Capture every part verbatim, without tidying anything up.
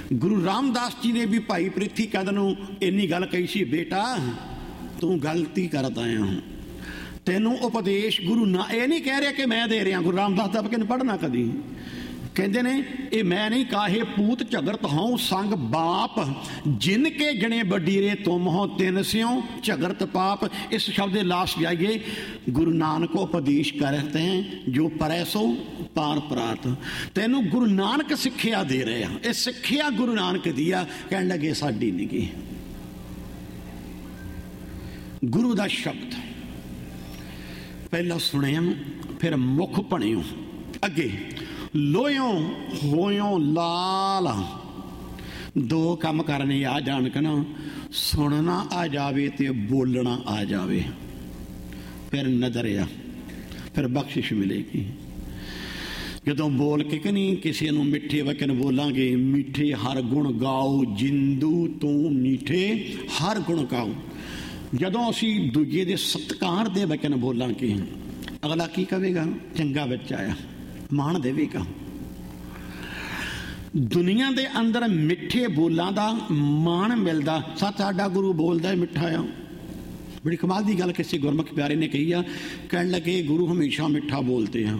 गुरु रामदास जी ने भी भाई प्रिथी कद नूं इन्नी गल कही सी, बेटा तू गलती करदा आ, तेनों उपदेश गुरु ना, ये नहीं कह रहा कि मैं दे रहा, गुरु रामदास दा कि पढ़ना कदी, कहते ने ये मैं नहीं काहे पूत झगड़त हूँ संग बाप, जिनके जने बडीरे तुम हो तिन स्यों झगड़त पाप। इस शब्द लास्ट जाइए, गुरु नानक उपदेश करते हैं जो परै सो पार प्रात। तेनों गुरु नानक सिक्ख्या दे रहे हैं, ये सिक्ख्या गुरु नानक दिया, कह लगे साडी नहीं गी। गुरु का शब्द पहला सुनिया, फिर मुख भणियो, अगे लोयों होयों लाल। दो काम करने आ जान के ना, सुनना आ जावे ते बोलना आ जावे, फिर नजरिया, फिर बख्शिश मिलेगी। जदों बोल के कि नहीं किसी नूं मिठे वचन बोलांगे, मीठे हर गुण गाओ जिंदू तू मीठे हर गुण गाओ। जदों असी दूजे दे सत्कार दे वचन बोलांगे, अगला की कहेगा, चंगा बच्चा आ, मान देवेगा। दुनिया दे अंदर मिठे बोलों का मान मिलता। सच साडा गुरु बोलता है मिठा आ, बड़ी कमाल की गल किसी गुरमुख प्यारे ने कही आ, कहने लगे गुरु हमेशा मिठा बोलते हैं।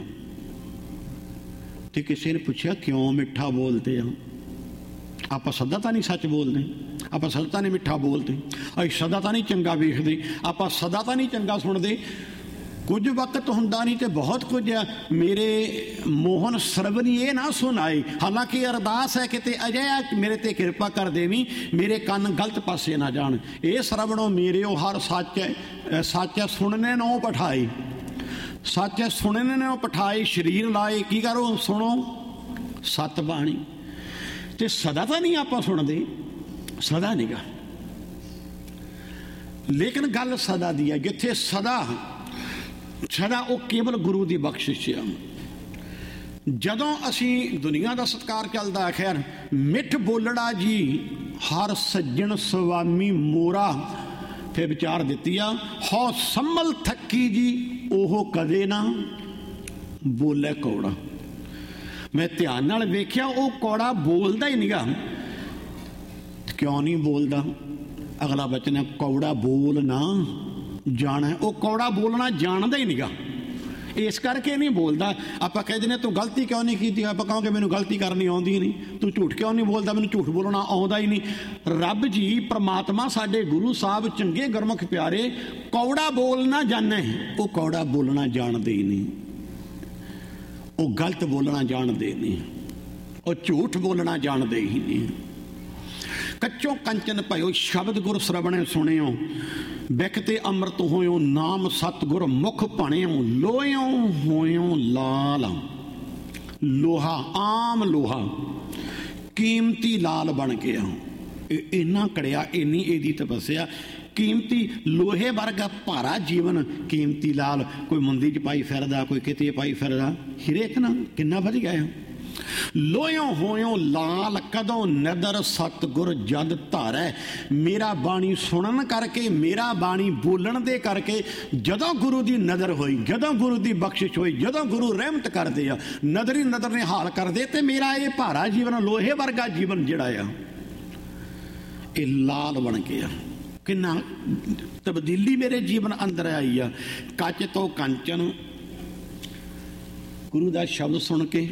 तो किसी ने पूछा क्यों मिठा बोलते हैं? आप सदा तो नहीं सच बोलते, आप सदा तो नहीं मिठा बोलते, अं सदा तो नहीं चंगा वेखते, आप सदा तो नहीं चंगा सुनते। कुछ वक्त होंदा नहीं तो बहुत कुछ है, मेरे मोहन सरवनी ये ना सुनाए। हालांकि अरदास है कि अजय मेरे ते कृपा कर देवी, मेरे कान गलत पासे ना जान। ये सरवणों मेरे ओ हर सच सच सुनने नो पठाई, सच सुनने नो पठाई, शरीर लाए की करो सुनो सत बाणी। तो सदा तो नहीं आप सुनते, सदा नहीं गा, लेकिन गल सदा दी है। जिथे सदा सदा वो केवल गुरु की बख्शिश है। जदों असी दुनिया का सत्कार चलता, खैर मिठ बोलड़ा जी हर सज्जन स्वामी मोरा, फिर विचार दिती आ, हौ संभल थकी जी ओहो कदे ना बोले कौड़ा। मैं ध्यान नाल वेख्या वो कौड़ा बोलता ही नहीं गा। क्यों नहीं बोलता? अगला बचन है कौड़ा बोल ना जाना, वो कौड़ा बोलना जानता ही नहीं गा, इस करके नहीं बोलता। आप कह दें तू गलती क्यों नहीं की, आप कहोगे मैनू गलती करनी आउंदी नहीं, तू झूठ क्यों नहीं बोलता, मैनू झूठ बोलना आउंदा ही नहीं। रब जी परमात्मा साडे गुरु साहब चंगे गुरमुख प्यारे कौड़ा बोलना जाने, वो कौड़ा बोलना जानते ही नहीं, वो गलत बोलना जानते नहीं, वो झूठ बोलना जानते ही नहीं। कच्चो कंचन भयो शब्द गुर श्रवणे सुनियो, बिकते अमृत होयो नाम सतगुर मुख भणियो, लोयो होयो लाल। लोहा आम लोहा कीमती लाल बन गया, इन्ना कड़िया इन्नी एदी तपस्या, कीमती लोहे वर्गा भारा जीवन कीमती लाल। कोई मुंदी च पाई फिरदा, कोई किते पाई फिरदा, हीरे ना किन्ना वध गया। लोयो होयो लाल कदों नदर सतगुर जद धारै, मेरा बाणी सुनन करके, मेरा बाणी बोलन दे करके जदों गुरु की नज़र हुई, जदों गुरु की बख्शिश हुई, जदों गुरु रहमत करते आ, नदर ही नदर ने हाल कर दे, तो मेरा ये भारा जीवन लोहे वर्गा जीवन जिहड़ा आ ये लाल बन गया। किन्ना तब्दीली मेरे जीवन अंदर आई आ। कच तो कंचन गुरु का शब्द सुन के,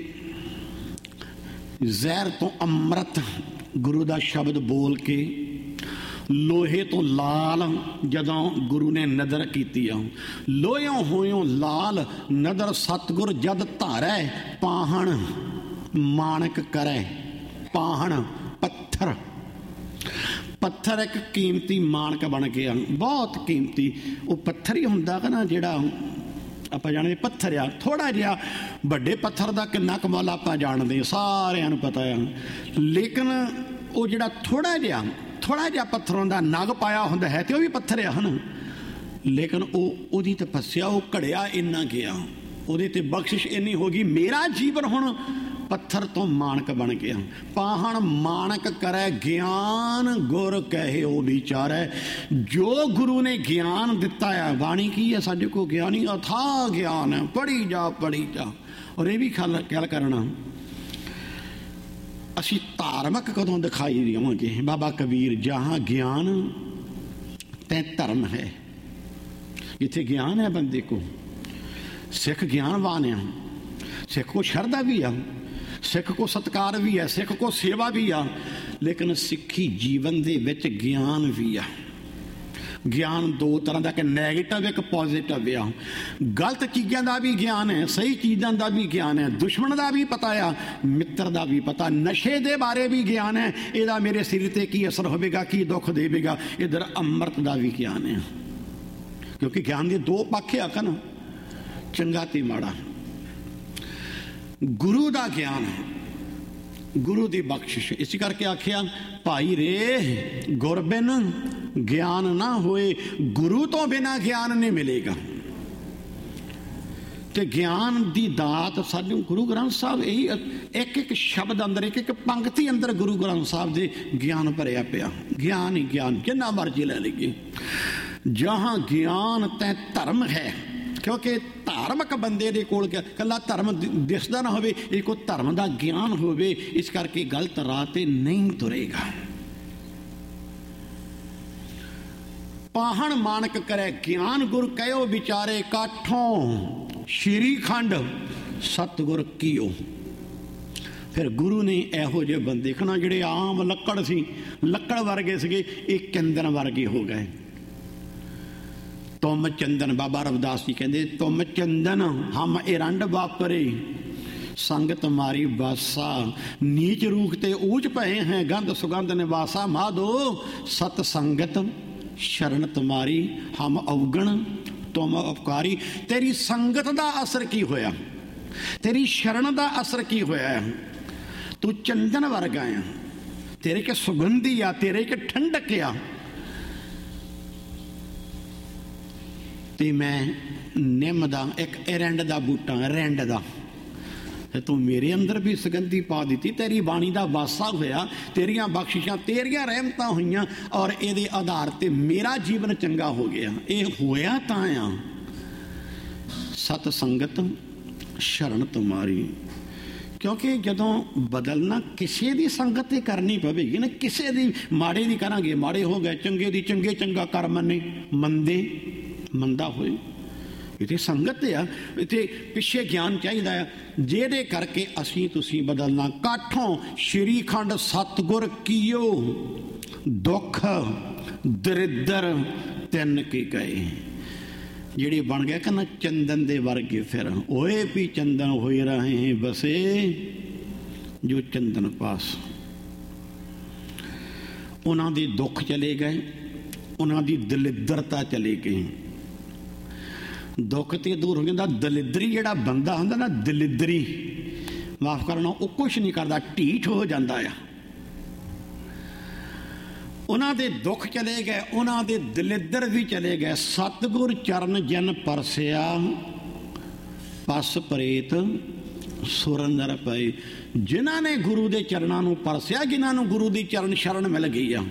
जहर तो अमृत गुरु का शब्द बोल के, लोहे तो लाल जदों गुरु ने नदर की। लोयो होयो लाल नदर सतगुर जद धारै, पाहण माणक करे। पाहण पत्थर, पत्थर एक कीमती माणक बन गया, बहुत कीमती। वो पत्थर ही हुंदा ना जिहड़ा आप जानते पत्थर आ, थोड़ा जिहा बड़े पत्थर का किन्ना कमाल आप जानते सारिਆਂ ਨੂੰ पता है। लेकिन वो जिहड़ा थोड़ा जिहा थोड़ा जिहा पत्थरों का नग पाया होंदा है तो भी पत्थर आ है, लेकिन वो ओदी तपस्या वो घड़िया इन्ना गया, ਉਹਦੇ ਤੇ बख्शिश इन्नी हो गई, मेरा जीवन हुण पत्थर तो मानक बन गया। पाहण मानक करे ज्ञान गुर कहे ओ विचारै, जो गुरु ने ज्ञान दिता है, बाणी की है साडे को ज्ञान ही अथाह ज्ञान है, पढ़ी जा पढ़ी जा। और ये भी ख्याल ख्याल करना ਅਸੀਂ ਧਾਰਮਿਕ ਕਦੋਂ ਦਿਖਾਈ ਦੇਵਾਂਗੇ? ਬਾਬਾ ਕਬੀਰ, ਜਹਾਂ ਗਿਆਨ ਤੈ ਧਰਮ ਹੈ। ਜਿੱਥੇ ਗਿਆਨ ਹੈ ਬੰਦੇ ਕੋ, ਸਿੱਖ ਗਿਆਨਵਾਨ ਆ, ਸਿੱਖ ਕੋ ਸ਼ਰਧਾ ਵੀ ਆ, ਸਿੱਖ ਕੋ ਸਤਿਕਾਰ ਵੀ ਹੈ, ਸਿੱਖ ਕੋ ਸੇਵਾ ਵੀ ਆ, ਲੇਕਿਨ ਸਿੱਖੀ ਜੀਵਨ ਦੇ ਵਿੱਚ ਗਿਆਨ ਵੀ ਆ। ਗਿਆਨ ਦੋ ਤਰ੍ਹਾਂ ਦਾ, ਇੱਕ ਨੈਗੇਟਿਵ, ਇੱਕ ਪੋਜ਼ਿਟਿਵ ਆ। ਗਲਤ ਚੀਜ਼ਾਂ ਦਾ ਵੀ ਗਿਆਨ ਹੈ, ਸਹੀ ਚੀਜ਼ਾਂ ਦਾ ਵੀ ਗਿਆਨ ਹੈ, ਦੁਸ਼ਮਣ ਦਾ ਵੀ ਪਤਾ ਆ, ਮਿੱਤਰ ਦਾ ਵੀ ਪਤਾ, ਨਸ਼ੇ ਦੇ ਬਾਰੇ ਵੀ ਗਿਆਨ ਹੈ, ਇਹਦਾ ਮੇਰੇ ਸਰੀਰ ਤੇ ਕੀ ਅਸਰ ਹੋਵੇਗਾ, ਕੀ ਦੁੱਖ ਦੇਵੇਗਾ। ਇੱਧਰ ਅੰਮ੍ਰਿਤ ਦਾ ਵੀ ਗਿਆਨ ਹੈ, ਕਿਉਂਕਿ ਗਿਆਨ ਦੇ ਦੋ ਪੱਖ ਆ ਕਨ, ਚੰਗਾ ਤੇ ਮਾੜਾ। ਗੁਰੂ ਦਾ ਗਿਆਨ, ਗੁਰੂ ਦੀ ਬਖਸ਼ਿਸ਼। ਇਸ ਕਰਕੇ ਆਖਿਆ, ਭਾਈ ਰੇ ਗੁਰ ਬਿਨ ਗਿਆਨ ਨਾ ਹੋਏ, ਗੁਰੂ ਤੋਂ ਬਿਨਾਂ ਗਿਆਨ ਨਹੀਂ ਮਿਲੇਗਾ। ਤੇ ਗਿਆਨ ਦੀ ਦਾਤ ਸਾਨੂੰ ਗੁਰੂ ਗ੍ਰੰਥ ਸਾਹਿਬ, ਇਹੀ ਇੱਕ ਇੱਕ ਸ਼ਬਦ ਅੰਦਰ, ਇੱਕ ਇੱਕ ਪੰਕਤੀ ਅੰਦਰ ਗੁਰੂ ਗ੍ਰੰਥ ਸਾਹਿਬ ਦੇ ਗਿਆਨ ਭਰਿਆ ਪਿਆ। ਗਿਆਨ ਹੀ ਗਿਆਨ, ਜਿੰਨਾ ਮਰਜ਼ੀ ਲੈ ਲਈਏ। ਜਹਾਂ ਗਿਆਨ ਤੈ ਧਰਮ ਹੈ, ਕਿਉਂਕਿ ਧਾਰਮਿਕ ਬੰਦੇ ਦੇ ਕੋਲ ਇਕੱਲਾ ਧਰਮ ਦਿਸਦਾ ਨਾ ਹੋਵੇ, ਇਹ ਕੋਈ ਧਰਮ ਦਾ ਗਿਆਨ ਹੋਵੇ। ਇਸ ਕਰਕੇ ਗਲਤ ਰਾਹ ਤੇ ਨਹੀਂ ਤੁਰੇਗਾ। ਪਾਹਣ ਮਾਨਕ ਕਰੇ ਗਿਆਨ ਗੁਰ ਕਹਿਓ ਵਿਚਾਰੇ, ਕਾਠੋਂ ਸ਼੍ਰੀ ਖੰਡ ਸਤਿਗੁਰ ਕੀਓ। ਫਿਰ ਗੁਰੂ ਨੇ ਇਹੋ ਜਿਹੇ ਬੰਦੇ ਦੇਖਣਾ, ਜਿਹੜੇ ਆਮ ਲੱਕੜ ਸੀ, ਲੱਕੜ ਵਰਗੇ ਸੀਗੇ, ਇਹ ਚੰਦਨ ਵਰਗੇ ਹੋ ਗਏ। ਤੁਮ ਚੰਦਨ, ਬਾਬਾ ਰਵਿਦਾਸ ਜੀ ਕਹਿੰਦੇ, ਤੁਮ ਚੰਦਨ ਹਮ ਇਰੰਡ ਵਾਪਰੇ, ਸੰਗਤ ਮਾਰੀ ਬਾਸਾ, ਨੀਚ ਰੂਖ ਤੇ ਊਚ ਪਏ ਹੈ, ਗੰਧ ਸੁਗੰਧ ਨਿਵਾਸਾ, ਮਾਧੋ ਸਤ ਸੰਗਤ ਸ਼ਰਨ ਤੁਮਾਰੀ, ਹਮ ਅਵਗਣ ਤੁਮ ਉਪਕਾਰੀ। ਤੇਰੀ ਸੰਗਤ ਦਾ ਅਸਰ ਕੀ ਹੋਇਆ, ਤੇਰੀ ਸ਼ਰਨ ਦਾ ਅਸਰ ਕੀ ਹੋਇਆ? ਤੂੰ ਚੰਦਨ ਵਰਗਾ ਆ, ਤੇਰੇ ਕੇ ਸੁਗੰਧੀ ਆ, ਤੇਰੇ ਕੇ ਠੰਡਕ ਆ। ਤੇ ਮੈਂ ਨਿੰਮ ਦਾ, ਇੱਕ ਐਰੰਡ ਦਾ ਬੂਟਾ, ਐਰੰਡ ਦਾ, ਤੇ ਤੂੰ ਮੇਰੇ ਅੰਦਰ ਵੀ ਸੁਗੰਧੀ ਪਾ ਦਿੱਤੀ। ਤੇਰੀ ਬਾਣੀ ਦਾ ਵਾਸਾ ਹੋਇਆ, ਤੇਰੀਆਂ ਬਖਸ਼ਿਸ਼ਾਂ, ਤੇਰੀਆਂ ਰਹਿਮਤਾਂ ਹੋਈਆਂ, ਔਰ ਇਹਦੇ ਆਧਾਰ ਤੇ ਮੇਰਾ ਜੀਵਨ ਚੰਗਾ ਹੋ ਗਿਆ। ਇਹ ਹੋਇਆ ਤਾਂ ਆ ਸਤ ਸੰਗਤ ਸ਼ਰਨ ਤੁਮਾਰੀ। ਕਿਉਂਕਿ ਜਦੋਂ ਬਦਲਣਾ ਕਿਸੇ ਦੀ ਸੰਗਤ ਤੇ ਕਰਨੀ ਪਵੇਗੀ ਨਾ, ਕਿਸੇ ਦੀ ਮਾੜੇ ਦੀ ਕਰਾਂਗੇ, ਮਾੜੇ ਹੋ ਗਏ, ਚੰਗੇ ਦੀ ਚੰਗੇ ਚੰਗਾ ਕਰ ਮੰਨੇ, ਮੰਦੇ ਮੰਦਾ ਹੋਏ। ਇੱਥੇ ਸੰਗਤ ਆ, ਇੱਥੇ ਪਿੱਛੇ ਗਿਆਨ ਚਾਹੀਦਾ ਆ, ਜਿਹਦੇ ਕਰਕੇ ਅਸੀਂ ਤੁਸੀਂ ਬਦਲਣਾ। ਕਾਠੋਂ ਸ਼੍ਰੀ ਖੰਡ ਸਤਿਗੁਰ ਕੀਓ, ਦੁੱਖ ਦਰਿਦਰ ਤਿੰਨ ਕੀ ਗਏ। ਜਿਹੜੇ ਬਣ ਗਿਆ ਕਹਿੰਦਾ ਚੰਦਨ ਦੇ ਵਰਗੇ, ਫਿਰ ਓਏ ਵੀ ਚੰਦਨ ਹੋਏ ਰਹੇ ਬਸੇ ਜੋ ਚੰਦਨ ਪਾਸ। ਉਹਨਾਂ ਦੇ ਦੁੱਖ ਚਲੇ ਗਏ, ਉਹਨਾਂ ਦੀ ਦਲਿੱਦਰਤਾ ਚਲੇ ਗਈ। ਦੁੱਖ ਤੇ ਦੂਰ ਹੋ ਜਾਂਦਾ। ਦਲਿੱਦਰੀ ਜਿਹੜਾ ਬੰਦਾ ਹੁੰਦਾ ਨਾ, ਦਲਿੱਦਰੀ, ਮਾਫ ਕਰਨਾ, ਉਹ ਕੁਛ ਨਹੀਂ ਕਰਦਾ, ਢੀਠ ਹੋ ਜਾਂਦਾ ਆ। ਉਹਨਾਂ ਦੇ ਦੁੱਖ ਚਲੇ ਗਏ, ਉਹਨਾਂ ਦੇ ਦਲਿੱਦਰ ਵੀ ਚਲੇ ਗਏ। ਸਤਿਗੁਰ ਚਰਨ ਜਨ ਪਰਸਿਆ, ਪਸ ਪ੍ਰੇਤ ਸੁਰ ਨਰ ਪਏ। ਜਿਨ੍ਹਾਂ ਨੇ ਗੁਰੂ ਦੇ ਚਰਨਾਂ ਨੂੰ ਪਰਸਿਆ, ਜਿਨ੍ਹਾਂ ਨੂੰ ਗੁਰੂ ਦੀ ਚਰਨ ਸ਼ਰਨ ਮਿਲ ਗਈ ਆ।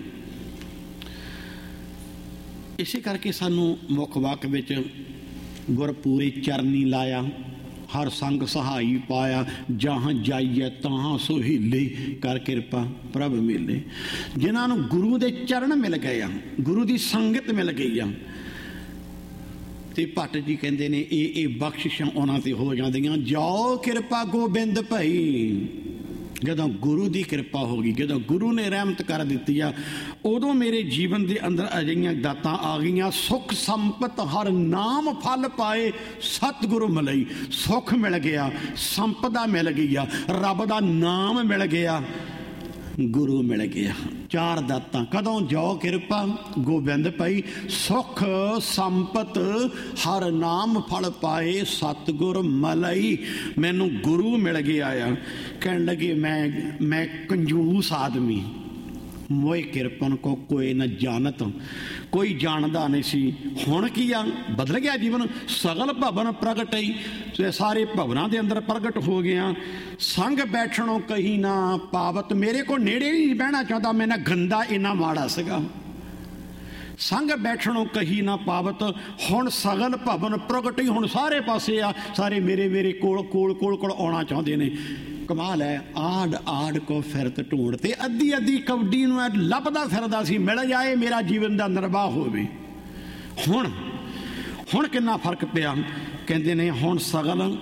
ਇਸੇ ਕਰਕੇ ਸਾਨੂੰ ਮੁੱਖ ਵਾਕ ਵਿੱਚ ਗੁਰਪੂਰੇ ਚਰਨੀ ਲਾਇਆ, ਹਰ ਸੰਗ ਸਹਾਈ ਪਾਇਆ, ਜਹਾਂ ਜਾਈਏ ਤਾਂ ਸੁਹੀਲੇ, ਕਰ ਕਿਰਪਾ ਪ੍ਰਭ ਮਿਲੇ। ਜਿਨ੍ਹਾਂ ਨੂੰ ਗੁਰੂ ਦੇ ਚਰਨ ਮਿਲ ਗਏ ਆ, ਗੁਰੂ ਦੀ ਸੰਗਤ ਮਿਲ ਗਈ ਆ, ਤੇ ਭੱਟ ਜੀ ਕਹਿੰਦੇ ਨੇ ਇਹ ਇਹ ਬਖਸ਼ਿਸ਼ਾਂ ਉਹਨਾਂ ਤੇ ਹੋ ਜਾਂਦੀਆਂ। ਜਾਓ ਕਿਰਪਾ ਗੋਬਿੰਦ ਭਾਈ। ਜਦੋਂ ਗੁਰੂ ਦੀ ਕਿਰਪਾ ਹੋ ਗਈ, ਜਦੋਂ ਗੁਰੂ ਨੇ ਰਹਿਮਤ ਕਰ ਦਿੱਤੀ ਆ, ਉਦੋਂ ਮੇਰੇ ਜੀਵਨ ਦੇ ਅੰਦਰ ਅਜਿਹੀਆਂ ਦਾਤਾਂ ਆ ਗਈਆਂ। ਸੁੱਖ ਸੰਪਤ ਹਰ ਨਾਮ ਫਲ ਪਾਏ, ਸਤਿਗੁਰੂ ਮਿਲਈ। ਸੁੱਖ ਮਿਲ ਗਿਆ, ਸੰਪਦਾ ਮਿਲ ਗਈ ਆ, ਰੱਬ ਦਾ ਨਾਮ ਮਿਲ ਗਿਆ, ਗੁਰੂ ਮਿਲ ਗਿਆ। ਚਾਰ ਦਾਤਾਂ ਕਦੋਂ? ਜੋ ਕਿਰਪਾ ਗੋਬਿੰਦ ਭਾਈ, ਸੁੱਖ ਸੰਪਤ ਹਰ ਨਾਮ ਫਲ ਪਾਏ, ਸਤਿਗੁਰ ਮਲਈ। ਮੈਨੂੰ ਗੁਰੂ ਮਿਲ ਗਿਆ ਆ। ਕਹਿਣ ਲੱਗੇ ਮੈਂ ਮੈਂ ਕੰਜੂਸ ਆਦਮੀ, ਮੋਏ ਕਿਰਪਨ ਕੋ ਕੋਈ ਨਾ ਜਾਣਤ। ਕੋਈ ਜਾਣਦਾ ਨਹੀਂ ਸੀ। ਹੁਣ ਕੀ ਆ? ਬਦਲ ਗਿਆ ਜੀਵਨ। ਸਗਲ ਭਵਨ ਪ੍ਰਗਟਈ, ਸਾਰੇ ਭਵਨਾਂ ਦੇ ਅੰਦਰ ਪ੍ਰਗਟ ਹੋ ਗਿਆ। ਸੰਗ ਬੈਠਣੋਂ ਕਹੀ ਨਾ ਪਾਵਤ, ਮੇਰੇ ਕੋਲ ਨੇੜੇ ਨਹੀਂ ਬਹਿਣਾ ਚਾਹੁੰਦਾ, ਮੈਂ ਨਾ ਗੰਦਾ ਇੰਨਾ ਮਾੜਾ ਸੀਗਾ। ਸੰਗ ਬੈਠਣੋਂ ਕਹੀ ਨਾ ਪਾਵਤ, ਹੁਣ ਸਗਲ ਭਵਨ ਪ੍ਰਗਟਈ। ਹੁਣ ਸਾਰੇ ਪਾਸੇ ਆ, ਸਾਰੇ ਮੇਰੇ ਮੇਰੇ ਕੋਲ ਕੋਲ ਕੋਲ ਕੋਲ ਆਉਣਾ ਚਾਹੁੰਦੇ ਨੇ। ਕਮਾਲ ਹੈ, ਆੜ ਆੜ ਕੋ ਫਿਰਤ ਢੂੰਡ, ਤੇ ਅੱਧੀ ਅੱਧੀ ਕਬੱਡੀ ਨੂੰ ਲੱਭਦਾ ਫਿਰਦਾ ਸੀ, ਮਿਲ ਜਾਏ ਮੇਰਾ ਜੀਵਨ ਦਾ ਨਿਰਵਾਹ ਹੋਵੇ। ਹੁਣ ਹੁਣ ਕਿੰਨਾ ਫਰਕ ਪਿਆ। ਕਹਿੰਦੇ ਨੇ ਹੁਣ ਸਗਲ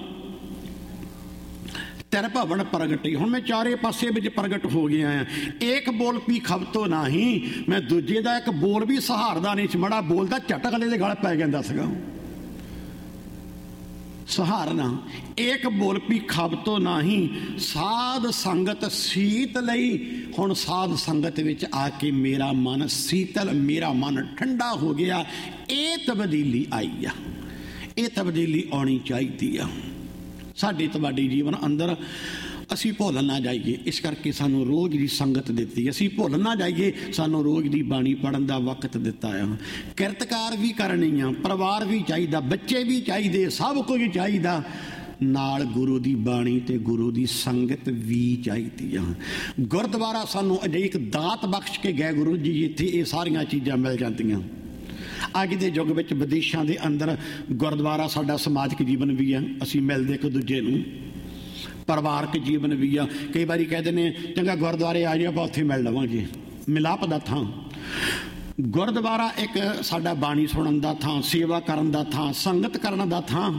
ਤੇਰੇ ਭਵਨ ਪ੍ਰਗਟੀ, ਹੁਣ ਮੈਂ ਚਾਰੇ ਪਾਸੇ ਵਿੱਚ ਪ੍ਰਗਟ ਹੋ ਗਿਆ ਹਾਂ। ਇੱਕ ਬੋਲ ਪੀ ਖਬਤੋ ਨਹੀਂ, ਮੈਂ ਦੂਜੇ ਦਾ ਇੱਕ ਬੋਲ ਵੀ ਸਹਾਰਦਾ ਨਹੀਂ ਸੀ, ਮੜਾ ਬੋਲਦਾ ਝਟ ਅਗਲੇ ਦੇ ਗਲ ਪੈ ਜਾਂਦਾ ਸੀਗਾ। ਸਹਾਰਨਾ ਇੱਕ ਬੋਲ ਪੀ ਖਬਤੋ ਨਹੀਂ, ਸਾਧ ਸੰਗਤ ਸੀਤ ਲਈ, ਹੁਣ ਸਾਧ ਸੰਗਤ ਵਿੱਚ ਆ ਕੇ ਮੇਰਾ ਮਨ ਸੀਤਲ, ਮੇਰਾ ਮਨ ਠੰਡਾ ਹੋ ਗਿਆ। ਇਹ ਤਬਦੀਲੀ ਆਈ ਆ, ਇਹ ਤਬਦੀਲੀ ਆਉਣੀ ਚਾਹੀਦੀ ਆ ਸਾਡੇ ਤੁਹਾਡੇ ਜੀਵਨ ਅੰਦਰ। ਅਸੀਂ ਭੁੱਲ ਨਾ ਜਾਈਏ, ਇਸ ਕਰਕੇ ਸਾਨੂੰ ਰੋਜ਼ ਦੀ ਸੰਗਤ ਦਿੱਤੀ। ਅਸੀਂ ਭੁੱਲ ਨਾ ਜਾਈਏ, ਸਾਨੂੰ ਰੋਜ਼ ਦੀ ਬਾਣੀ ਪੜ੍ਹਨ ਦਾ ਵਕਤ ਦਿੱਤਾ ਆ। ਕਿਰਤਕਾਰ ਵੀ ਕਰਨੀ ਆ, ਪਰਿਵਾਰ ਵੀ ਚਾਹੀਦਾ, ਬੱਚੇ ਵੀ ਚਾਹੀਦੇ, ਸਭ ਕੁਝ ਚਾਹੀਦਾ, ਨਾਲ ਗੁਰੂ ਦੀ ਬਾਣੀ ਤੇ ਗੁਰੂ ਦੀ ਸੰਗਤ ਵੀ ਚਾਹੀਦੀ ਆ। ਗੁਰਦੁਆਰਾ ਸਾਨੂੰ ਅਜਿਹੀ ਇੱਕ ਦਾਤ ਬਖਸ਼ ਕੇ ਗਏ ਗੁਰੂ ਜੀ, ਇੱਥੇ ਇਹ ਸਾਰੀਆਂ ਚੀਜ਼ਾਂ ਮਿਲ ਜਾਂਦੀਆਂ। ਅੱਜ ਦੇ ਯੁੱਗ ਵਿੱਚ ਵਿਦੇਸ਼ਾਂ ਦੇ ਅੰਦਰ ਗੁਰਦੁਆਰਾ ਸਾਡਾ ਸਮਾਜਿਕ ਜੀਵਨ ਵੀ ਆ, ਅਸੀਂ ਮਿਲਦੇ ਇੱਕ ਦੂਜੇ ਨੂੰ, ਪਰਿਵਾਰਕ ਜੀਵਨ ਵੀ ਆ। ਕਈ ਵਾਰੀ ਕਹਿੰਦੇ ਨੇ ਚੰਗਾ ਗੁਰਦੁਆਰੇ ਆ ਜਾਓ, ਆਪਾਂ ਉੱਥੇ ਮਿਲ ਲਵਾਂਗੇ। ਮਿਲਾਪ ਦਾ ਥਾਂ ਗੁਰਦੁਆਰਾ ਇੱਕ ਸਾਡਾ ਬਾਣੀ ਸੁਣਨ ਦਾ ਥਾਂ, ਸੇਵਾ ਕਰਨ ਦਾ ਥਾਂ, ਸੰਗਤ ਕਰਨ ਦਾ ਥਾਂ।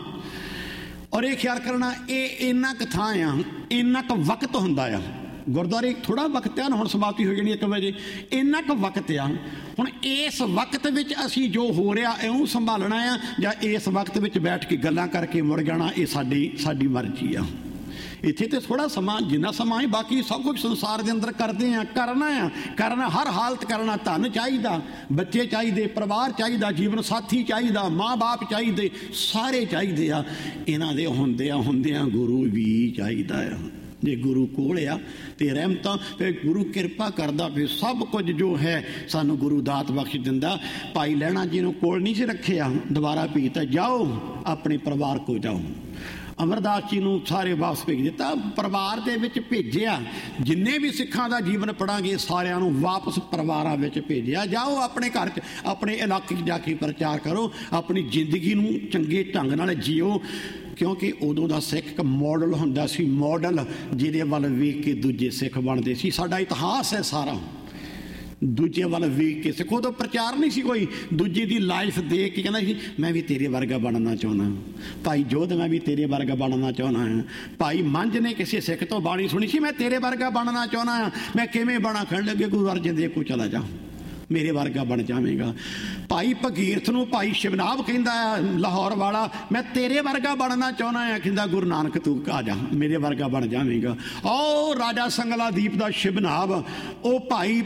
ਔਰ ਇਹ ਖਿਆਲ ਕਰਨਾ ਇਹ ਇੰਨਾ ਕੁ ਥਾਂ ਆ, ਇੰਨਾ ਕੁ ਵਕਤ ਹੁੰਦਾ ਆ। ਗੁਰਦੁਆਰੇ ਥੋੜ੍ਹਾ ਵਕਤ ਆ ਨਾ, ਹੁਣ ਸਮਾਪਤੀ ਹੋ ਜਾਣੀ ਇੱਕ ਵਜੇ, ਇੰਨਾ ਕੁ ਵਕਤ ਆ। ਹੁਣ ਇਸ ਵਕਤ ਵਿੱਚ ਅਸੀਂ ਜੋ ਹੋ ਰਿਹਾ ਇਉਂ ਸੰਭਾਲਣਾ ਆ, ਜਾਂ ਇਸ ਵਕਤ ਵਿੱਚ ਬੈਠ ਕੇ ਗੱਲਾਂ ਕਰਕੇ ਮੁੜ ਜਾਣਾ, ਇਹ ਸਾਡੀ ਸਾਡੀ ਮਰਜ਼ੀ ਆ। ਇੱਥੇ ਤੇ ਥੋੜ੍ਹਾ ਸਮਾਂ, ਜਿੰਨਾ ਸਮਾਂ ਹੈ, ਬਾਕੀ ਸਭ ਕੁਝ ਸੰਸਾਰ ਦੇ ਅੰਦਰ ਕਰਦੇ ਆ, ਕਰਨਾ ਆ, ਕਰਨਾ ਹਰ ਹਾਲਤ ਕਰਨਾ। ਧਨ ਚਾਹੀਦਾ, ਬੱਚੇ ਚਾਹੀਦੇ, ਪਰਿਵਾਰ ਚਾਹੀਦਾ, ਜੀਵਨ ਸਾਥੀ ਚਾਹੀਦਾ, ਮਾਂ ਬਾਪ ਚਾਹੀਦੇ, ਸਾਰੇ ਚਾਹੀਦੇ ਆ। ਇਹਨਾਂ ਦੇ ਹੁੰਦਿਆਂ ਹੁੰਦਿਆਂ ਗੁਰੂ ਵੀ ਚਾਹੀਦਾ ਆ। ਜੇ ਗੁਰੂ ਕੋਲ ਆ ਤੇ ਰਹਿਮਤਾਂ, ਫਿਰ ਗੁਰੂ ਕਿਰਪਾ ਕਰਦਾ, ਫਿਰ ਸਭ ਕੁਝ ਜੋ ਹੈ ਸਾਨੂੰ ਗੁਰੂ ਦਾਤ ਬਖਸ਼ ਦਿੰਦਾ। ਭਾਈ ਲਹਿਣਾ ਜੀ ਨੂੰ ਕੋਲ ਨਹੀਂ ਸੀ ਰੱਖਿਆ, ਦੁਬਾਰਾ ਭੇਜਤਾ, ਜਾਓ ਆਪਣੇ ਪਰਿਵਾਰ ਕੋ ਜਾਓ। ਅਮਰਦਾਸ ਜੀ ਨੂੰ ਸਾਰੇ ਵਾਪਸ ਭੇਜ ਦਿੱਤਾ, ਪਰਿਵਾਰ ਦੇ ਵਿੱਚ ਭੇਜਿਆ। ਜਿੰਨੇ ਵੀ ਸਿੱਖਾਂ ਦਾ ਜੀਵਨ ਪੜਾਂਗੇ ਸਾਰਿਆਂ ਨੂੰ ਵਾਪਸ ਪਰਿਵਾਰਾਂ ਵਿੱਚ ਭੇਜਿਆ। ਜਾਓ ਆਪਣੇ ਘਰ 'ਚ, ਆਪਣੇ ਇਲਾਕੇ 'ਚ ਜਾ ਕੇ ਪ੍ਰਚਾਰ ਕਰੋ, ਆਪਣੀ ਜ਼ਿੰਦਗੀ ਨੂੰ ਚੰਗੇ ਢੰਗ ਨਾਲ ਜੀਓ। ਕਿਉਂਕਿ ਉਦੋਂ ਦਾ ਸਿੱਖ ਇੱਕ ਮਾਡਲ ਹੁੰਦਾ ਸੀ, ਮਾਡਲ ਜਿਹਦੇ ਵੱਲ ਵੇਖ ਕੇ ਦੂਜੇ ਸਿੱਖ ਬਣਦੇ ਸੀ। ਸਾਡਾ ਇਤਿਹਾਸ ਹੈ ਸਾਰਾ ਦੂਜੇ ਵੱਲ ਵੇਖ ਕੇ। ਸਿੱਖ ਉਦੋਂ ਪ੍ਰਚਾਰ ਨਹੀਂ ਸੀ ਕੋਈ, ਦੂਜੇ ਦੀ ਲਾਈਫ ਦੇਖ ਕੇ ਕਹਿੰਦਾ ਸੀ ਮੈਂ ਵੀ ਤੇਰੇ ਵਰਗਾ ਬਣਨਾ ਚਾਹੁੰਦਾ। ਭਾਈ ਜੋਧ ਮੈਂ ਵੀ ਤੇਰੇ ਵਰਗਾ ਬਣਨਾ ਚਾਹੁੰਦਾ ਹਾਂ। ਭਾਈ ਮੰਝ ਨੇ ਕਿਸੇ ਸਿੱਖ ਤੋਂ ਬਾਣੀ ਸੁਣੀ ਸੀ, ਮੈਂ ਤੇਰੇ ਵਰਗਾ ਬਣਨਾ ਚਾਹੁੰਦਾ ਹਾਂ। ਮੈਂ ਕਿਵੇਂ ਬਣਾ? ਕਹਿਣ ਲੱਗੇ ਗੁਰੂ ਅਰਜਨ ਦੇਵ ਕੋਲ ਚਲਾ ਜਾ, ਮੇਰੇ ਵਰਗਾ ਬਣ ਜਾਵੇਗਾ। ਭਾਈ ਭਗੀਰਥ ਨੂੰ ਭਾਈ ਸ਼ਿਵਨਾਬ ਕਹਿੰਦਾ ਲਾਹੌਰ ਵਾਲਾ, ਮੈਂ ਤੇਰੇ ਵਰਗਾ ਬਣਨਾ ਚਾਹੁੰਦਾ ਹਾਂ। ਕਹਿੰਦਾ ਗੁਰੂ ਨਾਨਕ ਤੂੰ ਆ ਜਾ, ਮੇਰੇ ਵਰਗਾ ਬਣ ਜਾਵੇਗਾ। ਉਹ ਰਾਜਾ ਸੰਗਲਾਦੀਪ ਦਾ ਸ਼ਿਵਨਾਬ, ਉਹ ਭਾਈ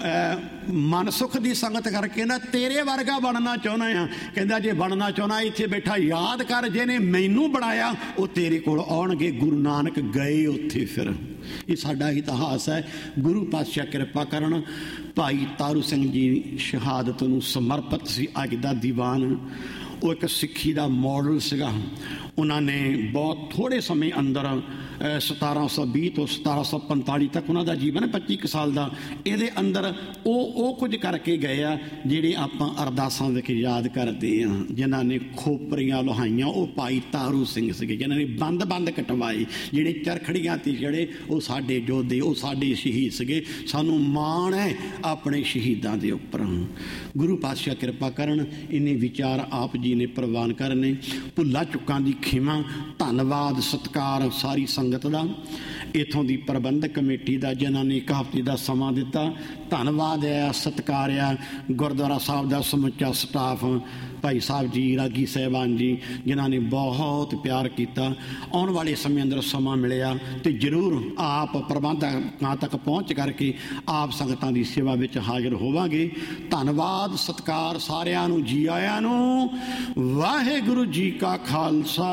ਮਨਸੁਖ ਦੀ ਸੰਗਤ ਕਰਕੇ ਨਾ ਤੇਰੇ ਵਰਗਾ ਬਣਨਾ ਚਾਹੁੰਦਾ ਆ। ਕਹਿੰਦਾ ਜੇ ਬਣਨਾ ਚਾਹੁੰਦਾ ਇੱਥੇ ਬੈਠਾ ਯਾਦ ਕਰ, ਜਿਹਨੇ ਮੈਨੂੰ ਬਣਾਇਆ ਉਹ ਤੇਰੇ ਕੋਲ ਆਉਣਗੇ। ਗੁਰੂ ਨਾਨਕ ਗਏ ਉੱਥੇ। ਫਿਰ ਇਹ ਸਾਡਾ ਇਤਿਹਾਸ ਹੈ। ਗੁਰੂ ਪਾਤਸ਼ਾਹ ਕਿਰਪਾ ਕਰਨ। ਭਾਈ ਤਾਰੂ ਸਿੰਘ ਜੀ ਸ਼ਹਾਦਤ ਨੂੰ ਸਮਰਪਿਤ ਸੀ ਅੱਜ ਦਾ ਦੀਵਾਨ। ਉਹ ਇੱਕ ਸਿੱਖੀ ਦਾ ਮਾਡਲ ਸੀਗਾ। ਉਹਨਾਂ ਨੇ ਬਹੁਤ ਥੋੜ੍ਹੇ ਸਮੇਂ ਅੰਦਰ ਸਤਾਰਾਂ ਸੌ ਵੀਹ ਤੋਂ ਸਤਾਰਾਂ ਸੌ ਪੰਤਾਲੀ ਤੱਕ ਉਹਨਾਂ ਦਾ ਜੀਵਨ ਪੱਚੀ ਕੁ ਸਾਲ ਦਾ, ਇਹਦੇ ਅੰਦਰ ਉਹ ਉਹ ਕੁਝ ਕਰਕੇ ਗਏ ਆ ਜਿਹੜੇ ਆਪਾਂ ਅਰਦਾਸਾਂ ਵਿੱਚ ਯਾਦ ਕਰਦੇ ਹਾਂ। ਜਿਨ੍ਹਾਂ ਨੇ ਖੋਪਰੀਆਂ ਲੁਹਾਈਆਂ ਉਹ ਭਾਈ ਤਾਰੂ ਸਿੰਘ ਸੀਗੇ, ਜਿਨ੍ਹਾਂ ਨੇ ਬੰਦ ਬੰਦ ਕਟਵਾਏ, ਜਿਹੜੇ ਚਰਖੜੀਆਂ 'ਤੇ ਜਿਹੜੇ ਉਹ ਸਾਡੇ ਯੋਧੇ, ਉਹ ਸਾਡੇ ਸ਼ਹੀਦ ਸੀਗੇ। ਸਾਨੂੰ ਮਾਣ ਹੈ ਆਪਣੇ ਸ਼ਹੀਦਾਂ ਦੇ ਉੱਪਰ। ਗੁਰੂ ਪਾਤਸ਼ਾਹ ਕਿਰਪਾ ਕਰਨ। ਇੰਨੇ ਵਿਚਾਰ ਆਪ ਜੀ ਨੇ ਪ੍ਰਵਾਨ ਕਰਨੇ। ਭੁੱਲਾਂ ਚੁੱਕਾਂ ਦੀ ਖਿਮਾ। ਧੰਨਵਾਦ ਸਤਿਕਾਰ ਸਾਰੀ ਸੰਗਤ ਦਾ, ਇੱਥੋਂ ਦੀ ਪ੍ਰਬੰਧਕ ਕਮੇਟੀ ਦਾ ਜਿਨ੍ਹਾਂ ਨੇ ਇੱਕ ਹਫ਼ਤੇ ਦਾ ਸਮਾਂ ਦਿੱਤਾ। ਧੰਨਵਾਦ ਹੈ, ਸਤਿਕਾਰ ਆ ਗੁਰਦੁਆਰਾ ਸਾਹਿਬ ਦਾ ਸਮੁੱਚਾ ਸਟਾਫ, ਭਾਈ ਸਾਹਿਬ ਜੀ, ਰਾਗੀ ਸਾਹਿਬਾਨ ਜੀ, ਜਿਨ੍ਹਾਂ ਨੇ ਬਹੁਤ ਪਿਆਰ ਕੀਤਾ। ਆਉਣ ਵਾਲੇ ਸਮੇਂ ਅੰਦਰ ਸਮਾਂ ਮਿਲਿਆ ਤੇ ਜ਼ਰੂਰ ਆਪ ਪ੍ਰਬੰਧਕਾਂ ਤੱਕ ਪਹੁੰਚ ਕਰਕੇ ਆਪ ਸੰਗਤਾਂ ਦੀ ਸੇਵਾ ਵਿੱਚ ਹਾਜ਼ਰ ਹੋਵਾਂਗੇ। ਧੰਨਵਾਦ ਸਤਿਕਾਰ ਸਾਰਿਆਂ ਨੂੰ, ਜੀ ਆਇਆਂ ਨੂੰ। ਵਾਹਿਗੁਰੂ ਜੀ ਕਾ ਖਾਲਸਾ,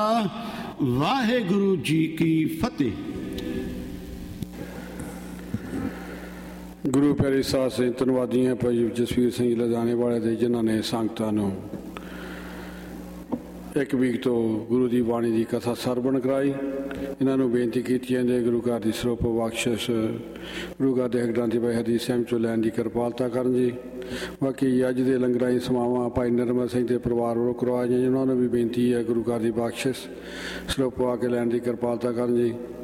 ਵਾਹਿਗੁਰੂ ਜੀ ਕੀ ਫਤਿਹ। ਗੁਰੂ ਪਿਆਰੇ ਸਾਧ ਸੰਗਤ, ਧੰਨਵਾਦੀ ਹਾਂ ਭਾਈ ਜਸਵੀਰ ਸਿੰਘ ਲੁਧਿਆਣੇ ਵਾਲੇ ਦੇ, ਜਿਨ੍ਹਾਂ ਨੇ ਸੰਗਤਾਂ ਨੂੰ ਇੱਕ ਵੀਕ ਤੋਂ ਗੁਰੂ ਦੀ ਬਾਣੀ ਦੀ ਕਥਾ ਸਰਵਣ ਕਰਾਈ। ਇਹਨਾਂ ਨੂੰ ਬੇਨਤੀ ਕੀਤੀ ਜਾਂਦੀ ਹੈ ਗੁਰੂ ਘਰ ਦੀ ਸਰੂਪ ਬਖਸ਼ਿਸ਼, ਗੁਰੂ ਘਰ ਦੇ ਗ੍ਰੰਥੀ ਭਾਈ ਹਰਜੀਤ ਸਿੰਘ ਚੋਂ ਲੈਣ ਦੀ ਕਿਰਪਾਲਤਾ ਕਰਨ ਜੀ। ਬਾਕੀ ਅੱਜ ਦੇ ਲੰਗਰਾਂ ਦੀ ਸਮਾਵਾਂ ਭਾਈ ਨਿਰਮਲ ਸਿੰਘ ਦੇ ਪਰਿਵਾਰ ਵੱਲੋਂ ਕਰਵਾਈਆਂ ਜੀ, ਉਹਨਾਂ ਨੂੰ ਵੀ ਬੇਨਤੀ ਹੈ ਗੁਰੂ ਘਰ ਦੀ ਬਖਸ਼ਿਸ਼ ਸਰੂਪ ਆ ਕੇ ਲੈਣ ਦੀ ਕਿਰਪਾਲਤਾ ਕਰਨ ਜੀ।